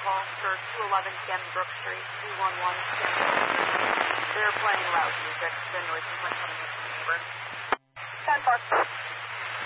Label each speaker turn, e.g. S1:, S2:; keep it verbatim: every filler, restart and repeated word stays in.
S1: call for two eleven Scannon Brook Street, two one one Scannon Brook Street. They're playing loud music. The noise is like coming in from the neighbor. ten Fox.